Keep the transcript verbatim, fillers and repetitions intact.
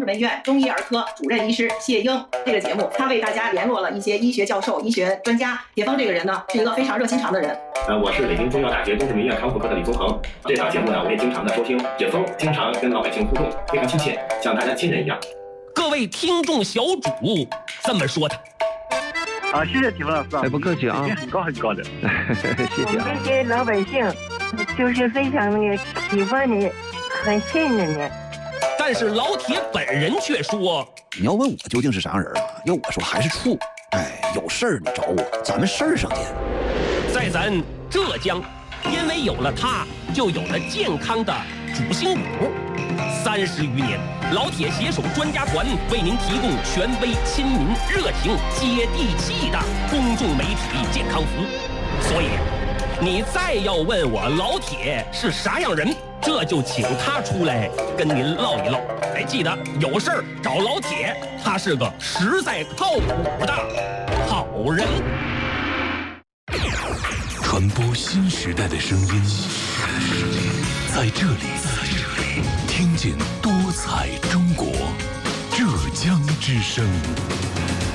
门医院中医儿科主任医师谢英。这个节目他为大家联络了一些医学教授、医学专家。铁峰这个人呢，是一个非常热心肠的人。 呃，我是北京中药大学中正门医院康复科的李宗恒。这档节目呢，我也经常的收听。铁峰经常跟老百姓互动，非常亲切，像大家亲人一样。 各位听众小主这么说他。 啊，谢谢铁峰老师啊， 哎，不客气啊， 很高很高的， 谢谢啊。 我们这些老百姓就是非常那个喜欢你，很信任你。 但是老铁本人却说：“ 你要问我究竟是啥人啊？要我说还是处。哎，有事儿你找我，咱们事儿上见。” 在咱浙江，因为有了他，就有了健康的主心骨。三十余年，老铁携手专家团为您提供权威、亲民、热情、接地气的公众媒体健康服务。所以，你再要问我老铁是啥样人，这就请他出来跟您唠一唠。哎，记得有事儿找老铁，他是个实在靠谱的好人。 传播新时代的声音，在这里，听见多彩中国，浙江之声。